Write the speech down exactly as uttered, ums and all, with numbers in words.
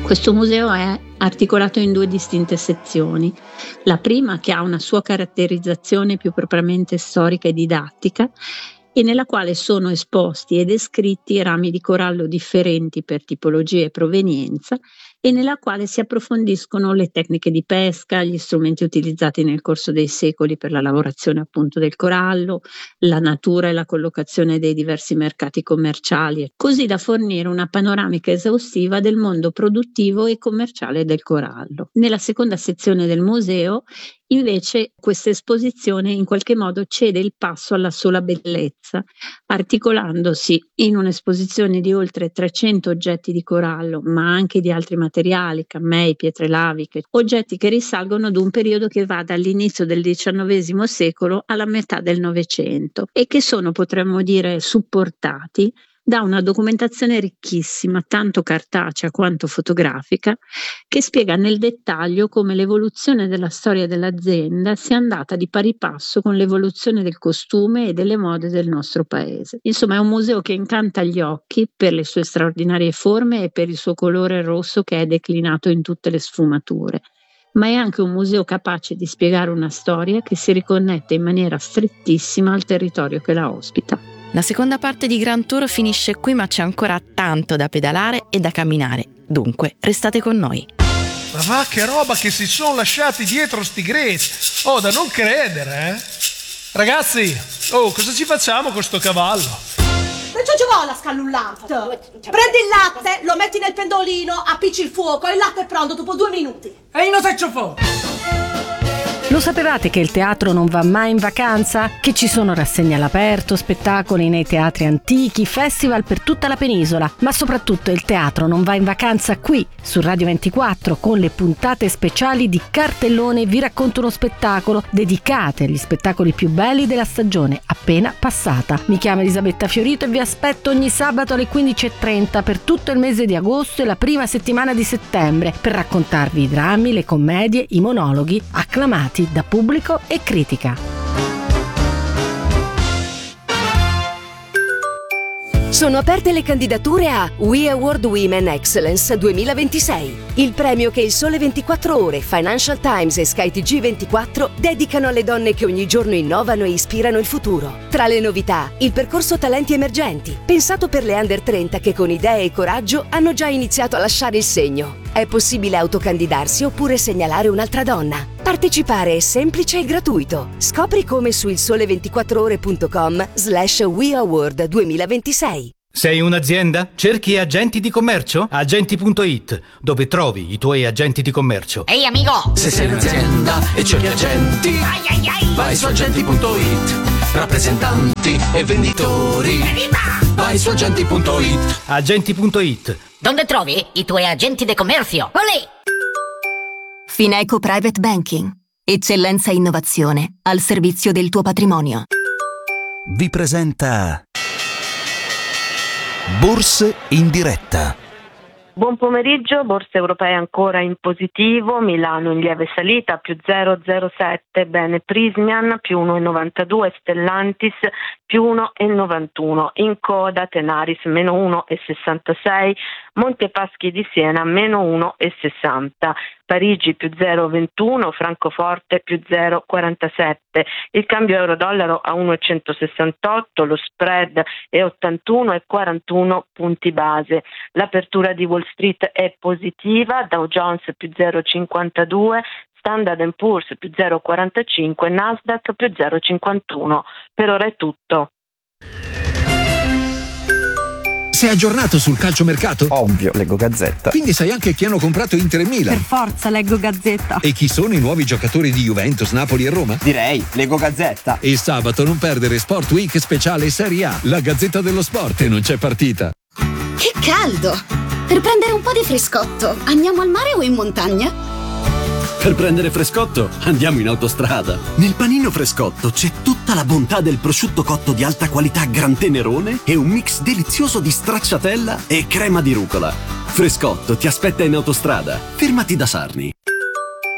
Questo museo è articolato in due distinte sezioni. La prima, che ha una sua caratterizzazione più propriamente storica e didattica, e nella quale sono esposti e descritti rami di corallo differenti per tipologia e provenienza, e nella quale si approfondiscono le tecniche di pesca, gli strumenti utilizzati nel corso dei secoli per la lavorazione appunto del corallo, la natura e la collocazione dei diversi mercati commerciali, così da fornire una panoramica esaustiva del mondo produttivo e commerciale del corallo. Nella seconda sezione del museo, invece, questa esposizione in qualche modo cede il passo alla sola bellezza, articolandosi in un'esposizione di oltre trecento oggetti di corallo, ma anche di altri materiali, cammei, pietre laviche, oggetti che risalgono ad un periodo che va dall'inizio del diciannovesimo secolo alla metà del Novecento e che sono, potremmo dire, supportati da una documentazione ricchissima, tanto cartacea quanto fotografica, che spiega nel dettaglio come l'evoluzione della storia dell'azienda sia andata di pari passo con l'evoluzione del costume e delle mode del nostro paese. Insomma, è un museo che incanta gli occhi per le sue straordinarie forme e per il suo colore rosso che è declinato in tutte le sfumature, ma è anche un museo capace di spiegare una storia che si riconnette in maniera strettissima al territorio che la ospita. La seconda parte di Grand Tour finisce qui, ma c'è ancora tanto da pedalare e da camminare. Dunque, restate con noi. Ma va, che roba che si sono lasciati dietro sti greci! Oh, da non credere, eh! Ragazzi, oh, cosa ci facciamo con sto cavallo? Non ci vuole la scannullante! Prendi il latte, lo metti nel pendolino, appicci il fuoco e il latte è pronto dopo due minuti. E io non faccio fuoco! Lo sapevate che il teatro non va mai in vacanza? Che ci sono rassegne all'aperto, spettacoli nei teatri antichi, festival per tutta la penisola, ma soprattutto il teatro non va in vacanza qui, su Radio ventiquattro, con le puntate speciali di Cartellone Vi racconto uno spettacolo, dedicate agli spettacoli più belli della stagione appena passata. Mi chiamo Elisabetta Fiorito e vi aspetto ogni sabato alle quindici e trenta per tutto il mese di agosto e la prima settimana di settembre per raccontarvi i drammi, le commedie, i monologhi acclamati da pubblico e critica. Sono aperte le candidature a We Award Women Excellence duemilaventisei, il premio che il Sole ventiquattro Ore, Financial Times e Sky T G ventiquattro dedicano alle donne che ogni giorno innovano e ispirano il futuro. Tra le novità, il percorso Talenti Emergenti, pensato per le under trenta che con idee e coraggio hanno già iniziato a lasciare il segno. È possibile autocandidarsi oppure segnalare un'altra donna. Partecipare è semplice e gratuito. Scopri come su il sole ventiquattro ore punto com slash We Award duemilaventisei. Sei un'azienda? Cerchi agenti di commercio? Agenti punto it, dove trovi i tuoi agenti di commercio. Ehi amico! Se sei un'azienda e cerchi agenti, ai ai ai. vai su agenti punto it. Rappresentanti e venditori, Evviva! vai su agenti punto it. Agenti punto it. Dove trovi i tuoi agenti di commercio? Olè! Fineco Private Banking. Eccellenza e innovazione al servizio del tuo patrimonio. Vi presenta Borse in diretta. Buon pomeriggio, borse europee ancora in positivo, Milano in lieve salita più zero virgola zero sette, bene Prismian più uno virgola novantadue, Stellantis più uno virgola novantuno, in coda Tenaris meno uno virgola sessantasei, Montepaschi di Siena meno uno virgola sessanta, Parigi più zero virgola ventuno, Francoforte più zero virgola quarantasette, il cambio euro-dollaro a uno virgola centosessantotto, lo spread è ottantuno virgola quarantuno punti base, l'apertura di Wall Street è positiva, Dow Jones più zero virgola cinquantadue, Standard and Poor's più zero virgola quarantacinque, Nasdaq più zero virgola cinquantuno. Per ora è tutto. Sei aggiornato sul calciomercato? Ovvio, leggo Gazzetta. Quindi sai anche chi hanno comprato Inter e Milan? Per forza, leggo Gazzetta. E chi sono i nuovi giocatori di Juventus, Napoli e Roma? Direi, leggo Gazzetta. E sabato non perdere Sport Week speciale Serie A, la Gazzetta dello Sport, e non c'è partita. Che caldo! Per prendere un po' di frescotto, andiamo al mare o in montagna? Per prendere frescotto, andiamo in autostrada. Nel panino Frescotto c'è tutta la bontà del prosciutto cotto di alta qualità Gran Tenerone e un mix delizioso di stracciatella e crema di rucola. Frescotto ti aspetta in autostrada. Fermati da Sarni.